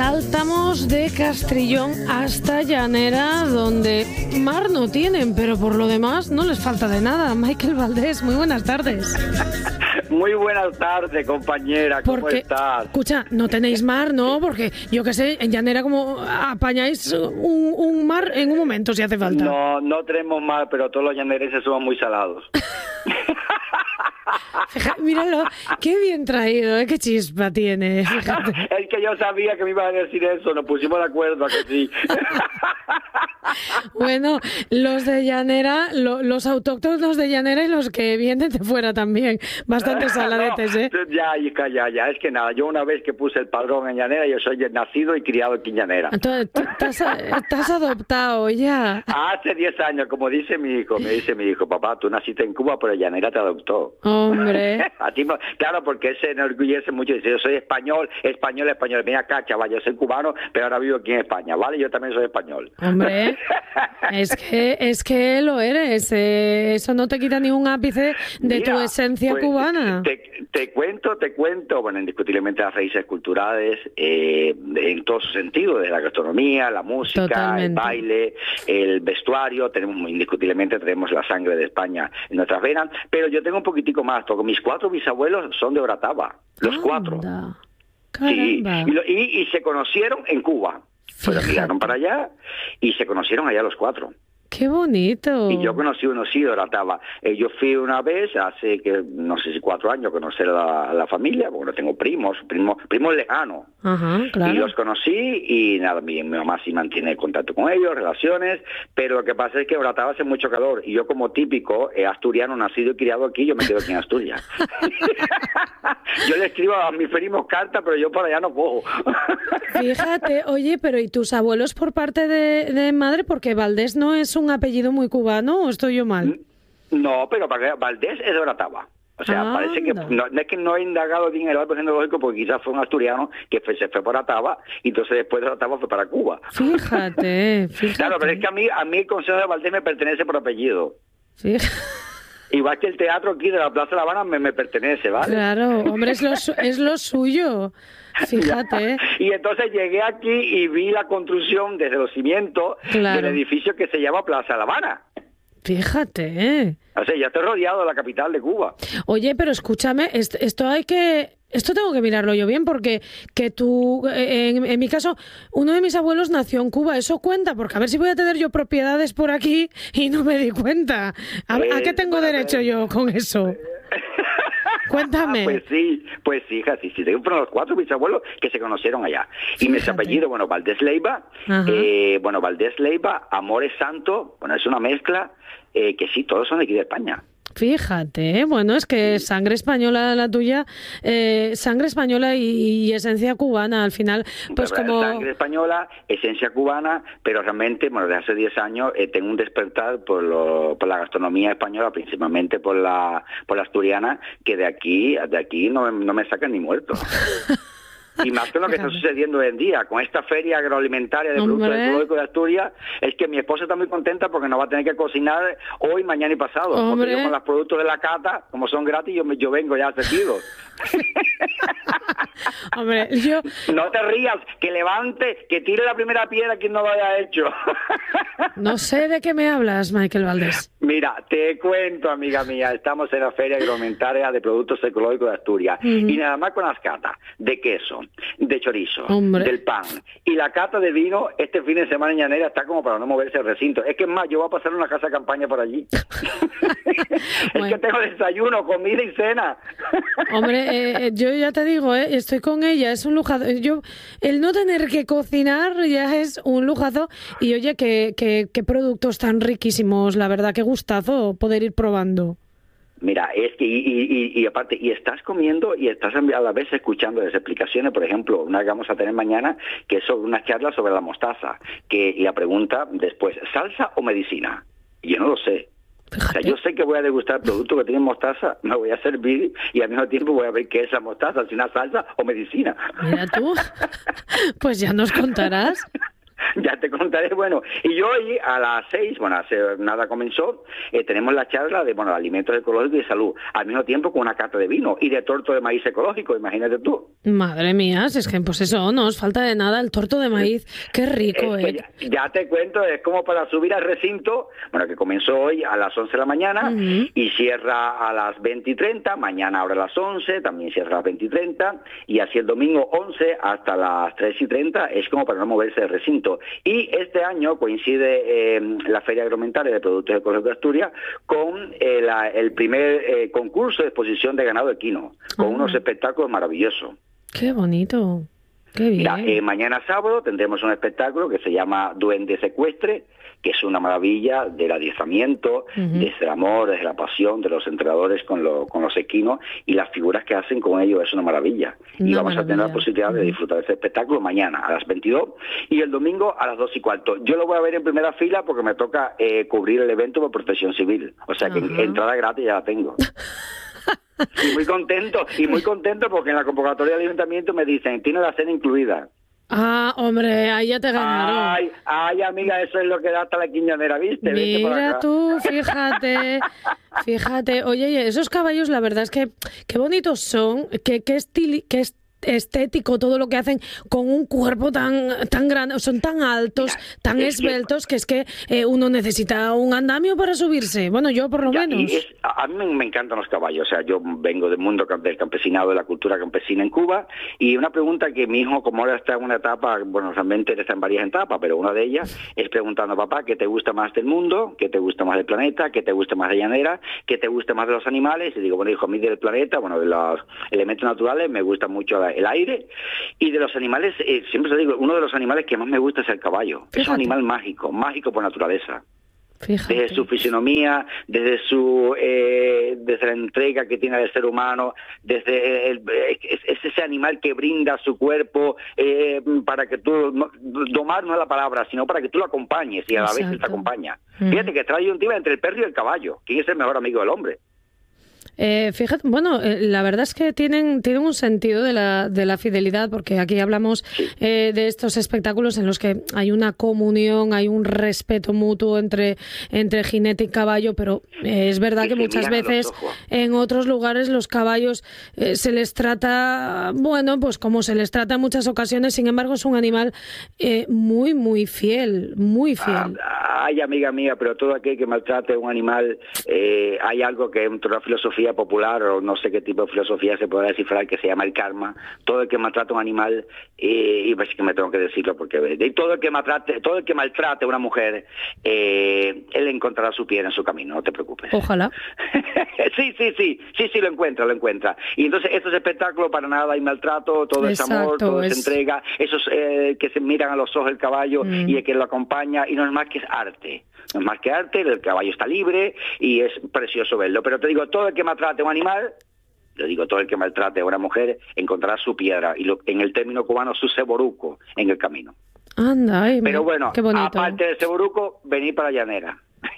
Saltamos de Castrillón hasta Llanera, donde mar no tienen, pero por lo demás no les falta de nada. Michael Valdés, muy buenas tardes. Muy buenas tardes, compañera, ¿cómo estás? Escucha, no tenéis mar, ¿no? Porque yo qué sé, en Llanera como apañáis un mar en un momento si hace falta. No tenemos mar, pero todos los llanerenses somos muy salados. Míralo, qué bien traído, qué chispa tiene. Fíjate. Es que yo sabía que me iba a decir eso, nos pusimos de acuerdo a que sí. Bueno, los de Llanera, los autóctonos de Llanera y los que vienen de fuera también, bastante saladetes, ¿eh? Ya, es que nada, yo una vez que puse el padrón en Llanera, yo soy nacido y criado aquí en Llanera. Entonces, estás adoptado ya. Hace 10 años, como dice mi hijo, me dice mi hijo, papá, tú naciste en Cuba, pero Llanera te adoptó. Hombre. A ti, claro, porque él se enorgullece mucho, dice, yo soy español. Mira acá, chaval, yo soy cubano, pero ahora vivo aquí en España, ¿vale? Yo también soy español. Hombre, es que lo eres, eso no te quita ni un ápice de tu esencia cubana. Te cuento, bueno, indiscutiblemente las raíces culturales, en todo su sentido, desde la gastronomía, la música, totalmente. El baile, el vestuario, indiscutiblemente tenemos la sangre de España en nuestras venas, pero yo tengo un poquitico más, porque mis 4 bisabuelos son de Oratava, los 4. Sí, y se conocieron en Cuba. Pues migraron para allá y se conocieron allá los 4. ¡Qué bonito! Y yo conocí uno sí de Oratava. Yo fui una vez, hace que no sé si 4 años, a conocer a la familia, porque tengo primos lejanos. Ajá, claro. Y los conocí y nada, mi mamá sí mantiene contacto con ellos, relaciones, pero lo que pasa es que Oratava hace mucho calor y yo como típico asturiano, nacido y criado aquí, yo me quedo aquí en Asturias. Yo le escribo a mis primos cartas, pero yo por allá no cojo. Fíjate, oye, pero ¿y tus abuelos por parte de madre? Porque Valdés no es un apellido muy cubano, ¿o estoy yo mal? No, pero Valdés es de Oratava. O sea, parece que no he indagado bien el árbol genealógico porque quizás fue un asturiano que se fue por Oratava y entonces después de Oratava fue para Cuba. Fíjate. Claro, pero es que a mí el Consejo de Valdés me pertenece por apellido. Fíjate. Igual que el teatro aquí de la Plaza de La Habana me pertenece, ¿vale? Claro, hombre, es lo suyo. Fíjate. Y entonces llegué aquí y vi la construcción desde los cimientos del edificio que se llama Plaza La Habana. Fíjate. O sea, ya estoy rodeado de la capital de Cuba. Oye, pero escúchame, esto tengo que mirarlo yo bien, porque que tú, en mi caso, uno de mis abuelos nació en Cuba, ¿eso cuenta? Porque a ver si voy a tener yo propiedades por aquí y no me di cuenta. ¿A qué tengo derecho yo con eso? Cuéntame. Pues sí, hija, sí, tengo los 4 bisabuelos que se conocieron allá. Y mis apellidos, Valdés Leiva, Valdés Leiva, Amores Santo, es una mezcla, que sí, todos son de aquí de España. Fíjate, bueno, es que sangre española la tuya, sangre española y esencia cubana, al final, pues como... Sangre española, esencia cubana, pero realmente, desde hace 10 años tengo un despertar por la gastronomía española, principalmente por la asturiana, que de aquí no me sacan ni muerto. Y más que lo que está sucediendo hoy en día, con esta feria agroalimentaria de productos ecológicos de Asturias, es que mi esposa está muy contenta porque no va a tener que cocinar hoy, mañana y pasado. Porque yo con los productos de la cata, como son gratis, yo vengo ya servido. Hombre, No te rías, que levante, que tire la primera piedra quien no lo haya hecho. No sé de qué me hablas, Michael Valdés. Mira, te cuento, amiga mía, estamos en la feria agroalimentaria de productos ecológicos de Asturias y nada más con las catas de queso, de chorizo, del pan y la cata de vino este fin de semana en Llanera está como para no moverse el recinto. Es que es más, yo voy a pasar una casa de campaña por allí. Es que tengo desayuno, comida y cena. Hombre, yo ya te digo, estoy con ella, es un lujazo. El no tener que cocinar ya es un lujazo. Y oye, qué productos tan riquísimos, la verdad, qué gustazo poder ir probando. Mira, es que y aparte, y estás comiendo y estás a la vez escuchando las explicaciones, por ejemplo, una que vamos a tener mañana, que es sobre una charla sobre la mostaza, y la pregunta después, ¿salsa o medicina? Y yo no lo sé. Fíjate. O sea, yo sé que voy a degustar productos que tienen mostaza, me voy a servir y al mismo tiempo voy a ver qué es la mostaza, si una salsa o medicina. Mira tú, pues ya nos contarás. Ya te contaré. Bueno, y hoy a las 6, bueno, hace nada comenzó, tenemos la charla de, bueno, alimentos ecológicos y de salud, al mismo tiempo con una cata de vino y de torto de maíz ecológico, imagínate tú. Madre mía, si es que pues eso, no os falta de nada el torto de maíz, qué rico, Ya te cuento, es como para subir al recinto, bueno, que comenzó hoy a las 11 de la mañana y cierra a las 20:30, mañana abre a las 11, también cierra a las 20:30, y así el domingo 11 hasta las 3:30 es como para no moverse del recinto. Y este año coincide la Feria Agroalimentaria de Productos Ecológicos de Asturias con el primer concurso de exposición de ganado equino, con unos espectáculos maravillosos. ¡Qué bonito! ¡Qué bien! Mira, mañana sábado tendremos un espectáculo que se llama Duende Secuestre, que es una maravilla del adiestramiento, desde el amor, desde la pasión de los entrenadores con los equinos, y las figuras que hacen con ellos es una maravilla. Y vamos a tener la posibilidad de disfrutar de este espectáculo mañana a las 22 y el domingo a las 2:15. Yo lo voy a ver en primera fila porque me toca cubrir el evento por Protección Civil. O sea que entrada gratis ya la tengo. Y muy contento porque en la convocatoria del ayuntamiento me dicen, tiene la cena incluida. Ah, hombre, ahí ya te ganaron. Ay, amiga, eso es lo que da hasta la quiñonera, ¿viste? Mira tú, fíjate. Oye, esos caballos, la verdad es que qué bonitos son, qué estético todo lo que hacen, con un cuerpo tan grande, son tan altos, tan esbeltos, que es que uno necesita un andamio para subirse. Bueno, yo por lo menos. A mí me encantan los caballos, o sea, yo vengo del mundo del campesinado, de la cultura campesina en Cuba, y una pregunta que mi hijo, como ahora está en una etapa, bueno, realmente está en varias etapas, pero una de ellas es preguntando, papá, ¿qué te gusta más del mundo? ¿Qué te gusta más del planeta? ¿Qué te gusta más de llanera? ¿Qué te gusta más de los animales? Y digo, bueno, hijo, a mí del planeta, bueno, de los elementos naturales me gusta mucho el aire, y de los animales, siempre te digo, uno de los animales que más me gusta es el caballo. Fíjate. Es un animal mágico por naturaleza. Fíjate. Desde su fisionomía, desde la entrega que tiene al ser humano, desde es ese animal que brinda su cuerpo para que tú, domar no es la palabra, sino para que tú lo acompañes y a la vez él te acompaña. Fíjate que trae un diva entre el perro y el caballo. ¿Quién es el mejor amigo del hombre? Fíjate, bueno, la verdad es que tienen un sentido de la fidelidad, porque aquí hablamos de estos espectáculos en los que hay una comunión, hay un respeto mutuo entre jinete y caballo, pero es verdad que muchas veces en otros lugares los caballos se les trata, bueno, pues como se les trata en muchas ocasiones. Sin embargo, es un animal muy fiel, muy fiel. Ay, amiga mía, pero todo aquel que maltrate a un animal, hay algo que entre la filosofía popular, o no sé qué tipo de filosofía se podrá descifrar, que se llama el karma. Todo el que maltrata a un animal, y pues que me tengo que decirlo, porque todo el que maltrate a una mujer, él encontrará su piedra en su camino, no te preocupes. Ojalá. Sí, lo encuentra. Y entonces estos espectáculos, para nada hay maltrato, todo es amor, todo es entrega, esos que se miran a los ojos del caballo y el que lo acompaña, y no es más que arte. No es más que arte, el caballo está libre y es precioso verlo. Pero te digo, todo el que maltrate a un animal, todo el que maltrate a una mujer, encontrará su piedra, y en el término cubano, su ceboruco en el camino. Anda, pero bueno, aparte del ceboruco, venir para llanera.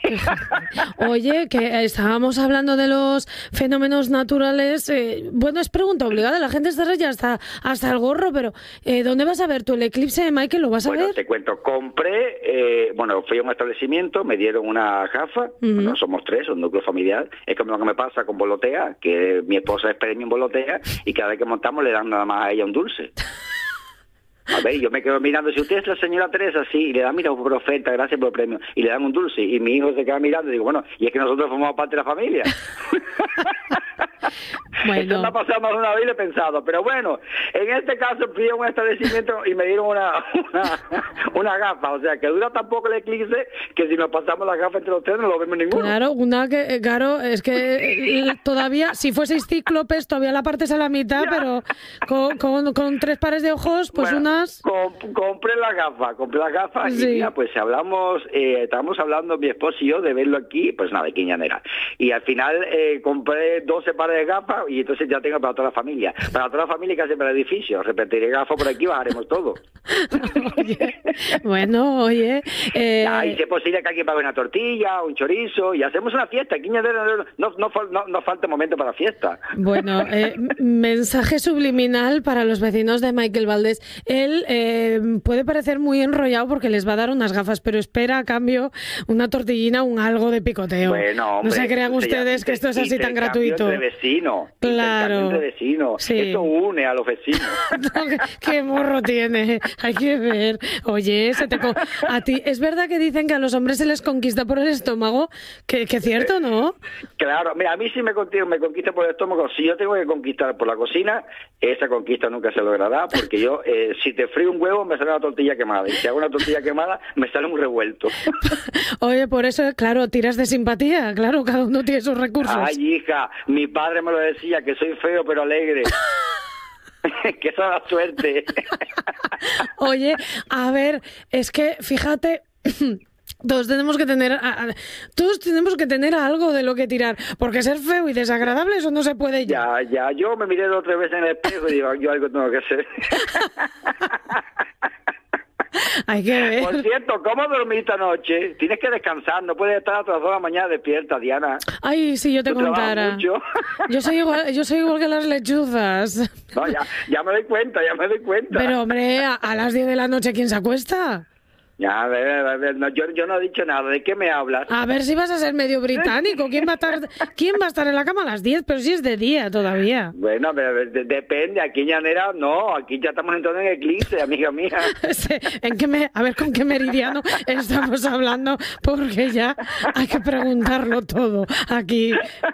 Oye, que estábamos hablando de los fenómenos naturales. Bueno, es pregunta obligada, la gente está ya hasta el gorro, pero ¿dónde vas a ver tú el eclipse de Michael? ¿Lo vas a ver? Bueno, te cuento, compré, fui a un establecimiento, me dieron una gafa, bueno, somos tres, un núcleo familiar, es como lo que me pasa con Volotea, que mi esposa es premio en Volotea, y cada vez que montamos le dan nada más a ella un dulce. A ver, yo me quedo mirando, si usted es la señora Teresa, sí, y le dan, mira, por oferta, gracias por el premio, y le dan un dulce, y mi hijo se queda mirando, y digo, bueno, y es que nosotros formamos parte de la familia. Bueno. Esto me ha pasado más una vez y lo he pensado, pero bueno, en este caso fui a un establecimiento y me dieron una gafa, o sea, que dura tan poco el eclipse que si nos pasamos la gafa entre los tres no lo vemos ninguno. Claro, es que todavía, si fueseis cíclopes, todavía la partes a la mitad, pero con tres pares de ojos, pues bueno, compré la gafa sí. Y mira, pues estábamos hablando mi esposo y yo de verlo aquí, pues nada, de quiñanera. Y al final compré 12 pares de gafas y entonces ya tengo para toda la familia. Para toda la familia que hace para el edificio. Repetiré gafas por aquí, bajaremos todo. Oye, bueno, oye... Ya, y si es posible que alguien pague una tortilla, un chorizo, y hacemos una fiesta. Aquí no falta momento para fiesta. Bueno, mensaje subliminal para los vecinos de Michael Valdés. Él puede parecer muy enrollado porque les va a dar unas gafas, pero espera a cambio una tortillina, un algo de picoteo. Bueno, hombre, no se crean ustedes que esto es así tan gratuito. Entre vecinos. Claro. Entre vecinos. Sí. Eso une a los vecinos. ¿Qué morro tiene? Hay que ver. Oye, a ti, ¿es verdad que dicen que a los hombres se les conquista por el estómago? Que cierto, ¿no? Claro, mira, a mí sí me conquista por el estómago. Si yo tengo que conquistar por la cocina, esa conquista nunca se logrará, porque yo, si te frío un huevo, me sale una tortilla quemada. Y si hago una tortilla quemada, me sale un revuelto. Oye, por eso, claro, tiras de simpatía. Claro, cada uno tiene sus recursos. Ay, hija, mi padre me lo decía, que soy feo pero alegre. Que esa es la suerte. Oye, a ver, es que, fíjate... Todos tenemos que tener algo de lo que tirar, porque ser feo y desagradable eso no se puede ya. Ya, yo me miré 2 o 3 veces en el espejo y digo, yo algo tengo que hacer. Hay que ver. Por cierto, ¿cómo dormiste anoche? Tienes que descansar, no puedes estar hasta las 2 de la mañana despierta, Diana. Ay, si yo te contara. Yo soy igual que las lechuzas. No, ya me doy cuenta. Pero hombre, a las 10 de la noche, ¿quién se acuesta? Ya, a ver, no, yo no he dicho nada. ¿De qué me hablas? A ver si vas a ser medio británico. ¿Quién va a estar en la cama a las 10? Pero si es de día todavía. Bueno, depende. Aquí en Llanera, no. Aquí ya estamos entrando en eclipse, amiga mía. A ver, ¿con qué meridiano estamos hablando? Porque ya hay que preguntarlo todo aquí.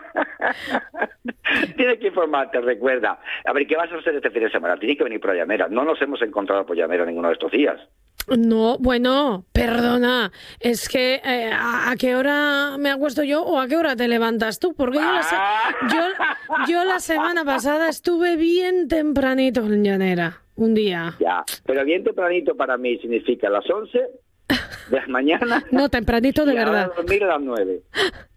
Tienes que informarte, recuerda. A ver, ¿qué vas a hacer este fin de semana? Tienes que venir por Llanera. No nos hemos encontrado por Llanera ninguno de estos días. No, bueno, perdona, es que ¿a qué hora me acuesto yo o a qué hora te levantas tú? Porque yo la semana pasada estuve bien tempranito en Llanera, un día. Ya, pero bien tempranito para mí significa las 11 de la mañana. No, tempranito de verdad. Ahora dormir a las 9.